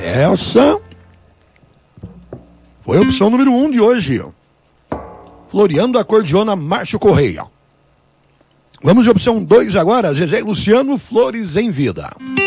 Essa foi a opção número 1 de hoje. Floreando a cordiona Márcio Correia. Vamos de opção 2 agora, Zezé e Luciano, Flores em Vida.